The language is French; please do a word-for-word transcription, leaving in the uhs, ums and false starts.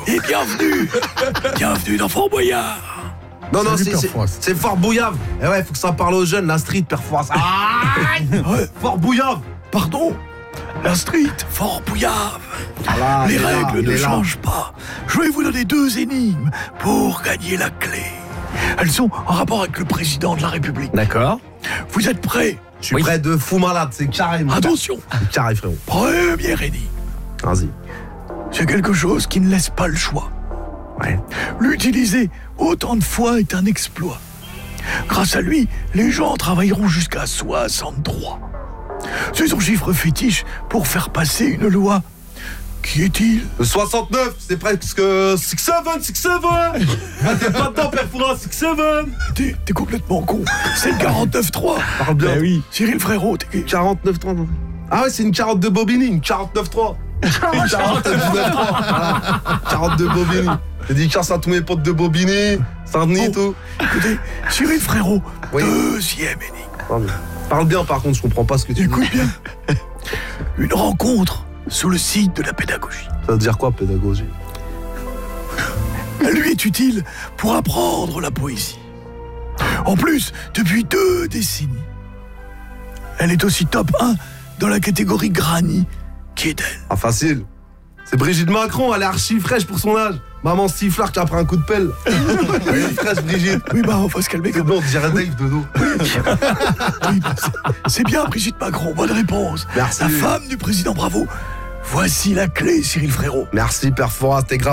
Et bienvenue. Bienvenue dans Fort Boyard. Non, non, Salut, c'est, Père c'est, Fouras. c'est Fort Bouillave. Eh ouais, faut que ça parle aux jeunes, la street, Père Fouras. Ah Ouais, Fort Bouillave. pardon. La street, Fort Bouyave. Voilà, Les il est là, règles il ne est là. changent pas. Je vais vous donner deux énigmes pour gagner la clé. Elles sont en rapport avec le président de la République. D'accord. Vous êtes prêts? Je suis près de fou malade, c'est carré, mon Attention. gars. C'est carré, frérot. Première énigme. Vas-y. C'est quelque chose qui ne laisse pas le choix. Ouais. L'utiliser autant de fois est un exploit. Grâce à lui, les gens travailleront jusqu'à soixante-trois. C'est son chiffre fétiche pour faire passer une loi. Qui est-il? Le soixante-neuf, c'est presque six seven, six seven. Ah, t'es pas dedans, Père Fouras, six seven. T'es, t'es complètement con. C'est le quarante-neuf trois. Parle bien. Ben oui. Cyril Frérot, t'es... quarante-neuf trois. Ah ouais, c'est une carotte de Bobigny, une quarante-neuf trois. Une quarante-neuf trois. Voilà. Carotte de Bobigny. Dédicace à tous mes potes de Bobigny, Saint-Denis et tout. Écoutez, Cyril Frérot, Oui. deuxième énigme. Parle bien. Parle bien, par contre, je comprends pas ce que tu dis. Écoute bien. Une rencontre sur le site de la pédagogie. Ça veut dire quoi, pédagogie? Elle lui est utile pour apprendre la poésie. En plus, depuis deux décennies. Elle est aussi top un dans la catégorie Granny. Qui est-elle? Ah, facile. C'est Brigitte Macron, elle est archi fraîche pour son âge. Maman sifflard qui a pris un coup de pelle. Elle est fraîche, Brigitte. Oui, bah, on va se calmer C'est quand bon, même. on dirait Dave de dos. Oui, bah, c'est, c'est bien, Brigitte Macron, bonne réponse. Merci. La femme du président, bravo. Voici la clé, Cyril Frérot. Merci, Père Fouras, t'es grave.